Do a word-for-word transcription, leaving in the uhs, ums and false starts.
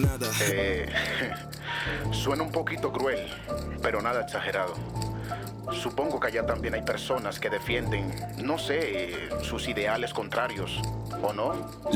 nada. Eh, suena un poquito cruel, pero nada exagerado. Supongo que allá también hay personas que defienden, no sé, sus ideales contrarios, ¿o no?